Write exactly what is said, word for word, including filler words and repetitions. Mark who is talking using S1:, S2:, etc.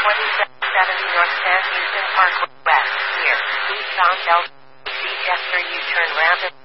S1: twenty-seven seventy North San Houston Parkway West, near East South L C after U-turn ramp.